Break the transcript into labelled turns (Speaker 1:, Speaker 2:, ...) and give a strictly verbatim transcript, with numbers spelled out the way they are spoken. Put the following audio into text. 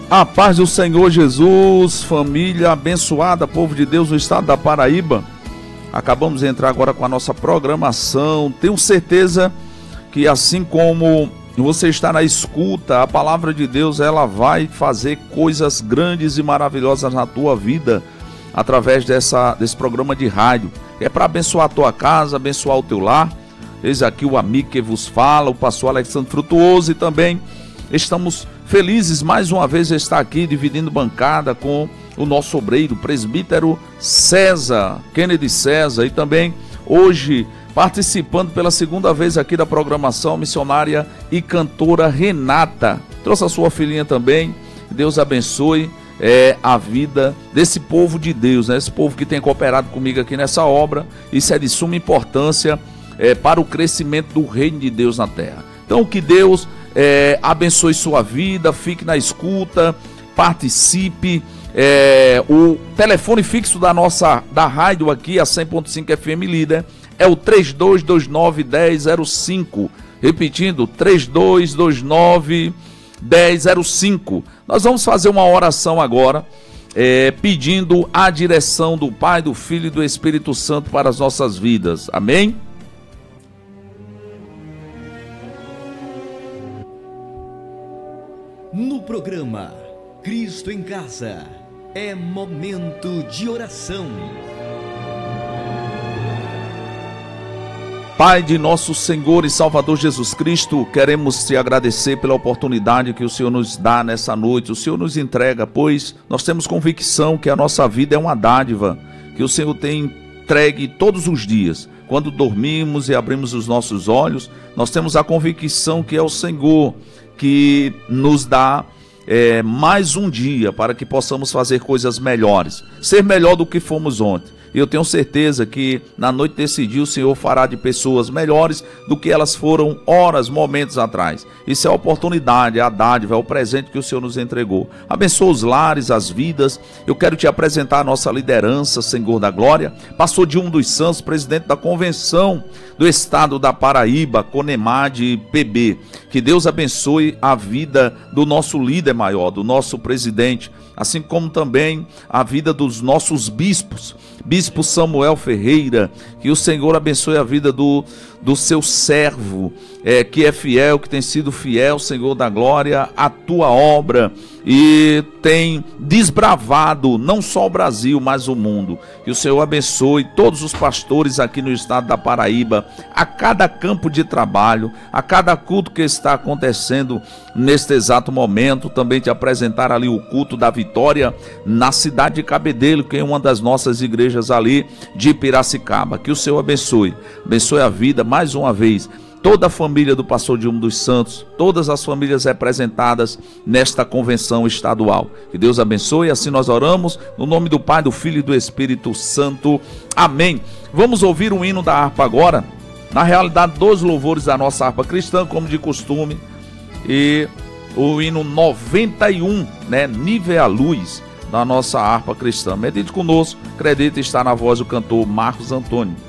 Speaker 1: A paz do Senhor Jesus, família abençoada, povo de Deus no estado da Paraíba. Acabamos de entrar agora com a nossa programação. Tenho certeza que assim como você está na escuta, a palavra de Deus ela vai fazer coisas grandes e maravilhosas na tua vida através dessa, desse programa de rádio. É para abençoar a tua casa, abençoar o teu lar. Eis aqui o amigo que vos fala, o pastor Alexandre Frutuoso, e também estamos felizes mais uma vez de estar aqui dividindo bancada com o nosso obreiro, presbítero César, Kennedy César, e também hoje participando pela segunda vez aqui da programação, missionária e cantora Renata. Trouxe a sua filhinha também. Deus abençoe é, a vida desse povo de Deus, né? Esse povo que tem cooperado comigo aqui nessa obra. Isso é de suma importância é, para o crescimento do reino de Deus na terra. Então que Deus É, abençoe sua vida, fique na escuta, participe. É, o telefone fixo da nossa da rádio aqui, a cem ponto cinco F M Líder, é o três dois dois nove, um zero zero cinco. Repetindo, três dois dois nove, um zero zero cinco. Nós vamos fazer uma oração agora, é, pedindo a direção do Pai, do Filho e do Espírito Santo para as nossas vidas. Amém?
Speaker 2: No programa Cristo em Casa, é momento de oração.
Speaker 1: Pai de nosso Senhor e Salvador Jesus Cristo, queremos te agradecer pela oportunidade que o Senhor nos dá nessa noite, o Senhor nos entrega, pois nós temos convicção que a nossa vida é uma dádiva, que o Senhor tem entregue todos os dias. Quando dormimos e abrimos os nossos olhos, nós temos a convicção que é o Senhor que nos dá é, mais um dia para que possamos fazer coisas melhores, ser melhor do que fomos ontem. Eu tenho certeza que na noite desse dia o Senhor fará de pessoas melhores do que elas foram horas, momentos atrás. Isso é a oportunidade, é a dádiva, é o presente que o Senhor nos entregou. Abençoa os lares, as vidas. Eu quero te apresentar a nossa liderança, Senhor da Glória, pastor Dilma dos Santos, presidente da convenção do estado da Paraíba, Conemad P B. Que Deus abençoe a vida do nosso líder maior, do nosso presidente, assim como também a vida dos nossos bispos. Bispo Samuel Ferreira, que o Senhor abençoe a vida do, do seu servo, é, que é fiel, que tem sido fiel, Senhor da Glória, à tua obra e tem desbravado não só o Brasil, mas o mundo. Que o Senhor abençoe todos os pastores aqui no estado da Paraíba, a cada campo de trabalho, a cada culto que está acontecendo neste exato momento. Também te apresentar ali o culto da vitória na cidade de Cabedelo, que é uma das nossas igrejas ali de Piracicaba. Que o Senhor abençoe, abençoe a vida mais uma vez, toda a família do pastor Dilma dos Santos, todas as famílias representadas nesta convenção estadual. Que Deus abençoe, assim nós oramos, no nome do Pai, do Filho e do Espírito Santo. Amém. Vamos ouvir um hino da harpa agora, na realidade dos louvores da nossa harpa cristã, como de costume, e o hino noventa e um, né, Nível a Luz, da nossa harpa cristã. Medite conosco, acredite, está na voz do cantor Marcos Antônio.